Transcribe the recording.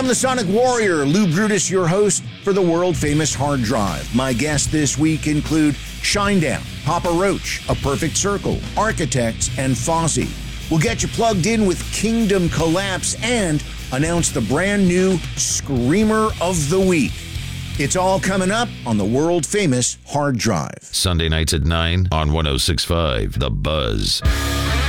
I'm the Sonic Warrior, Lou Brutus, your host for the world-famous Hard Drive. My guests this week include Shinedown, Papa Roach, A Perfect Circle, Architects, and Fosse. We'll get you plugged in with Kingdom Collapse and announce the brand new Screamer of the Week. It's all coming up on the world-famous Hard Drive. Sunday nights at 9 on 106.5 The Buzz.